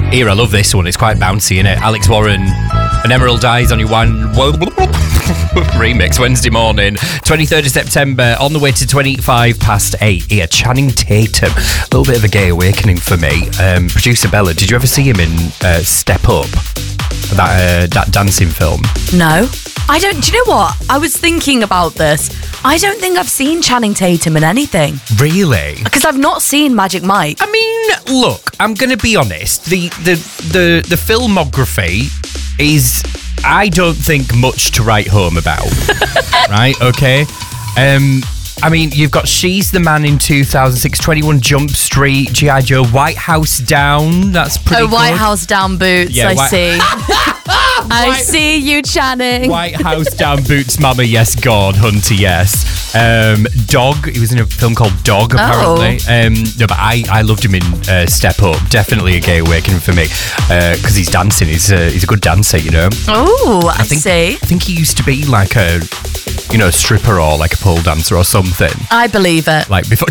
Here, I love this one. It's quite bouncy, innit? Alex Warren, An Emerald Dies on Your One remix Wednesday morning, 23rd of September, on the way to 8:25. Here, Channing Tatum. A little bit of a gay awakening for me. Producer Bella, did you ever see him in Step Up? That dancing film? No. I don't. Do you know what? I was thinking about this. I don't think I've seen Channing Tatum in anything. Really? Because I've not seen Magic Mike. I mean, look, I'm going to be honest. The filmography is, I don't think, much to write home about. Right? Okay. I mean, you've got She's the Man in 2006, 21 Jump Street, G.I. Joe, White House Down. That's pretty good. White House Down boots, Yeah, I see. I see you, Channing. White House Down boots, Mama, yes. God, Hunter, yes. Dog, he was in a film called Dog, apparently. No, but I loved him in Step Up. Definitely a gay awakening for me. Because he's dancing. He's a good dancer, you know. Oh, I see. I think he used to be like a stripper or like a pole dancer or something. I believe it. Like before.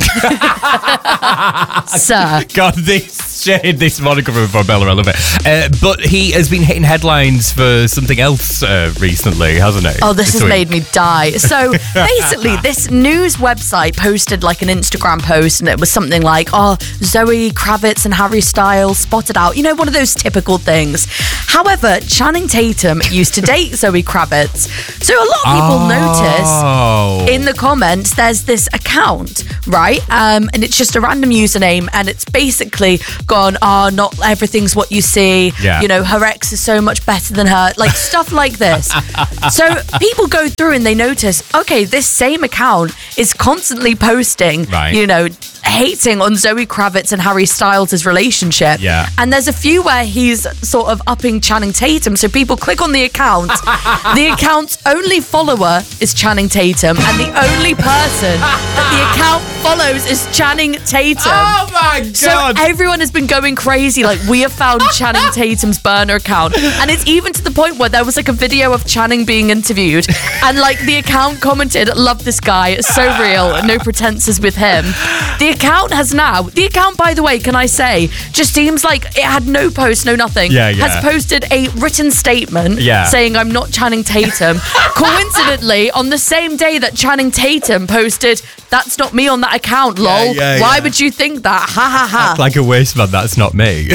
Sir. God, this monograph from Bella, I love it. But he has been hitting headlines for something else recently, hasn't he? Oh, this has made me die. So basically, this news website posted like an Instagram post, and it was something like, Zoe Kravitz and Harry Styles spotted out. You know, one of those typical things. However, Channing Tatum used to date Zoe Kravitz. So a lot of people notice in the comments there's this account, right? And it's just a random username, and it's basically gone, not everything's what you see. Yeah. You know, her ex is so much better than her. Like stuff like this. So people go through and they notice, okay, this same account is constantly posting, right, you know, hating on Zoe Kravitz and Harry Styles' relationship. Yeah. And there's a few where he's sort of upping Channing Tatum. So people click on the account. The account's only follower is Channing Tatum, and the only person that the account follows is Channing Tatum. Oh my God. So everyone has been going crazy. Like, we have found Channing Tatum's burner account. And it's even to the point where there was like a video of Channing being interviewed, and like the account commented, love this guy, it's so real, no pretenses with him. The account, by the way, can I say, just seems like it had no post, no nothing. Yeah. Has posted a written statement saying I'm not Channing Tatum. Coincidentally, on the same day that Channing Tatum posted, that's not me on that account, lol. Why would you think that? Ha ha ha. Act like a waste man, that's not me.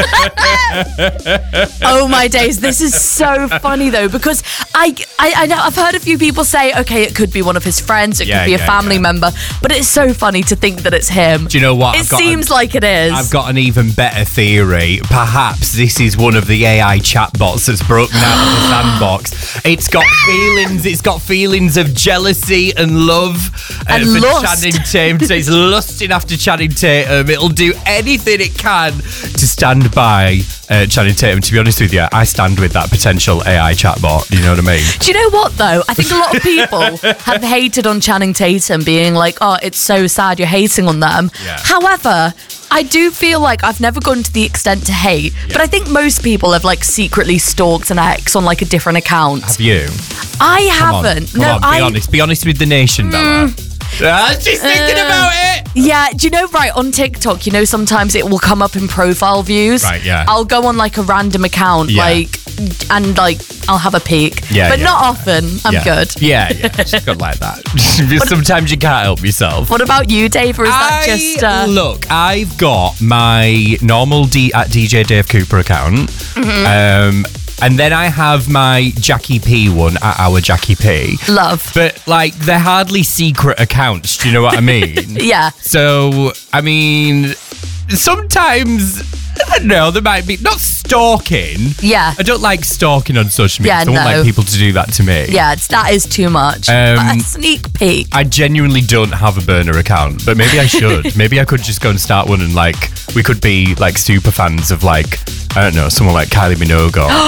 Oh my days, this is so funny though, because I know I've heard a few people say, okay, it could be one of his friends, it could be a family member, but it's so funny to think that it's him. Do you know what? It seems like it is. I've got an even better theory. Perhaps this is one of the AI chatbots that's broken out of the sandbox. It's got feelings of jealousy and love and for lust. Channing Tatum. It's lusting after Channing Tatum. It'll do anything it can to stand by Channing Tatum. To be honest with you, I stand with that potential AI chatbot. You know what I mean? Do you know what though? I think a lot of people have hated on Channing Tatum, being like, oh, it's so sad you're hating on them. Yeah. However, I do feel like I've never gone to the extent to hate, but I think most people have like secretly stalked an ex on like a different account. Have you? I haven't. Come on, be honest. Be honest with the nation, Bella. She's thinking about it. Yeah, do you know, right, on TikTok, you know, sometimes it will come up in profile views. Right, yeah. I'll go on like a random account, and I'll have a peek. But not often. I'm good. Yeah. She's good like that. Sometimes you can't help yourself. What about you, Dave? Or is that just... Look, I've got my normal at DJ Dave Cooper account. Mm-hmm. And then I have my Jackie P one at our Jackie P. Love. But, like, they're hardly secret accounts. Do you know what I mean? Yeah. So, I mean, sometimes, I don't know, there might be, not stalking. Yeah. I don't like stalking on social media. Yeah, I don't like people to do that to me. Yeah, that is too much. But a sneak peek. I genuinely don't have a burner account, but maybe I should. Maybe I could just go and start one, and, like, we could be, like, super fans of, like, I don't know, someone like Kylie Minogue or...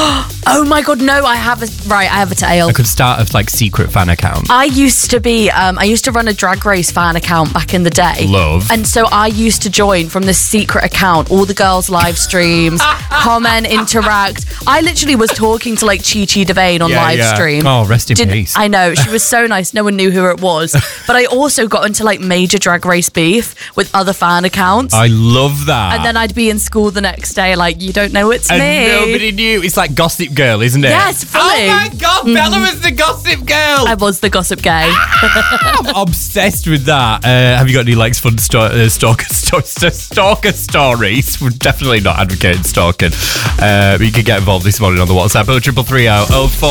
Oh my God, no, I have a tale. I could start a like secret fan account. I used to run a Drag Race fan account back in the day. Love. And so I used to join from this secret account, all the girls' live streams, comment, interact. I literally was talking to like Chi Chi DeVayne on live stream. Oh, rest in peace. I know, she was so nice. No one knew who it was. But I also got into like major Drag Race beef with other fan accounts. I love that. And then I'd be in school the next day like, you don't know it's and me. Nobody knew. It's like Gossip Girl, isn't it? Yes, fully. Oh my God, Bella was the Gossip Girl. I was the gossip gay. I'm obsessed with that. Have you got any like fun stalker stories? We're definitely not advocating stalking. But you can get involved this morning on the WhatsApp 0330 04